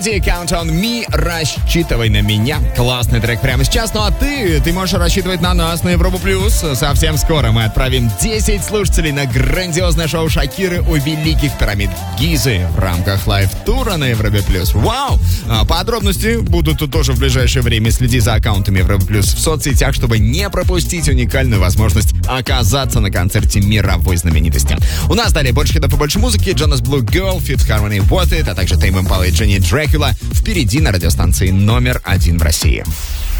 Count on me, рассчитывай на меня. Классный трек прямо сейчас. Ну а ты можешь рассчитывать на нас, на Европу Плюс. Совсем скоро мы отправим 10 слушателей на грандиозное шоу Шакиры у Великих Пирамид Гизы в рамках лайв-тура на Европе Плюс. Вау! Подробности будут тут тоже в ближайшее время. Следи за аккаунтами Европы Плюс в соцсетях, чтобы не пропустить уникальную возможность оказаться на концерте мировой знаменитости. У нас далее больше хитов и больше музыки. Jonas Blue Girl, Fifth Harmony, What It, а также Tame Impala и Jenny Dracula впереди на радиостанции номер 1 в России.